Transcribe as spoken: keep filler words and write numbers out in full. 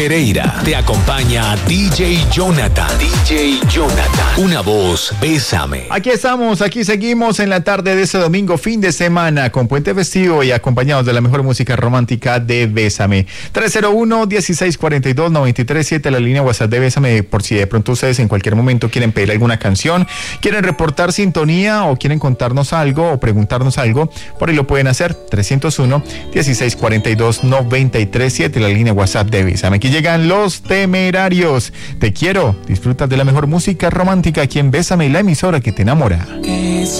Pereira te acompaña D J Jonathan. D J Jonathan. Una voz, bésame. Aquí estamos, aquí seguimos en la tarde de ese domingo, fin de semana, con puente festivo y acompañados de la mejor música romántica de Bésame. tres cero uno, dieciséis cuarenta y dos, noventa y tres siete, la línea WhatsApp de Bésame, por si de pronto ustedes en cualquier momento quieren pedir alguna canción, quieren reportar sintonía o quieren contarnos algo o preguntarnos algo, por ahí lo pueden hacer. trescientos uno, dieciséis cuarenta y dos, noventa y tres siete, la línea WhatsApp de Bésame. Aquí llegan Los Temerarios. Te quiero, disfrutas de la mejor música romántica aquí en Bésame, la emisora que te enamora.